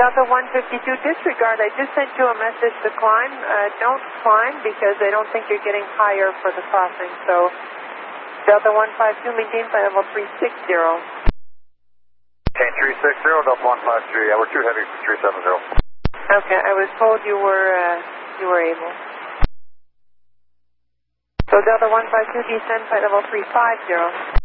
Delta 152, disregard. I just sent you a message to climb. Don't climb because they don't think you're getting higher for the crossing. So, Delta 152, maintain flight level 360. Maintain 360, Delta 153. Yeah, we're too heavy for 370. Okay, I was told you were able. So Delta 152, descend flight level 350.